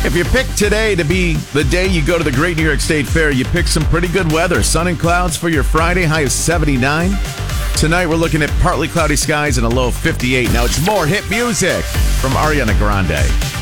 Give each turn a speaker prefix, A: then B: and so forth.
A: If you pick today to be the day you go to the Great New York State Fair, you pick some pretty good weather. Sun and clouds for your Friday, high of 79. Tonight, we're looking at partly cloudy skies and a low of 58. Now, it's more hit music from Ariana Grande.